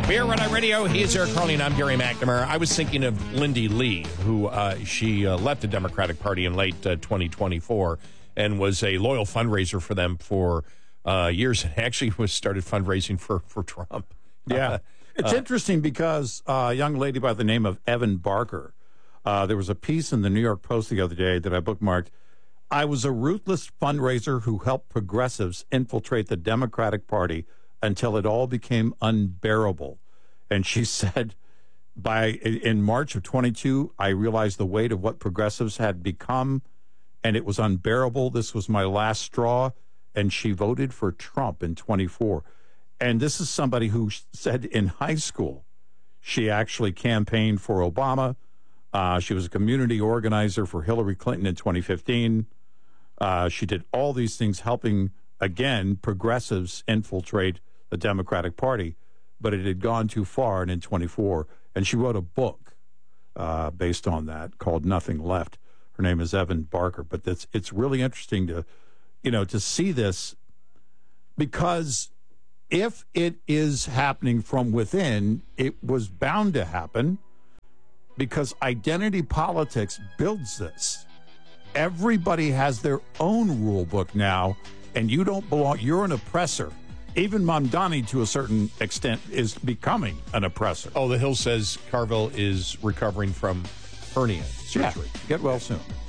Beer Red Eye Radio. He's Eric Carlin. I'm Gary McNamara. I was thinking of Lindy Lee, who she left the Democratic Party in late 2024 and was a loyal fundraiser for them for years, and actually started fundraising for Trump. Yeah. It's interesting because a young lady by the name of Evan Barker, there was a piece in the New York Post the other day that I bookmarked. I was a ruthless fundraiser who helped progressives infiltrate the Democratic Party until it all became unbearable. And she said, in March of 22, I realized the weight of what progressives had become, and it was unbearable. This was my last straw. And she voted for Trump in 24. And this is somebody who said in high school, she actually campaigned for Obama. She was a community organizer for Hillary Clinton in 2015. She did all these things helping, again, progressives infiltrate the Democratic Party, but it had gone too far, and in 24, and she wrote a book based on that called Nothing Left. Her name is Evan Barker, but it's really interesting to see this, because if it is happening from within, it was bound to happen, because identity politics builds this. Everybody has their own rule book now, and you don't belong. You're an oppressor. Even Mamdani, to a certain extent, is becoming an oppressor. Oh, the Hill says Carville is recovering from hernia surgery. Yeah. Get well soon.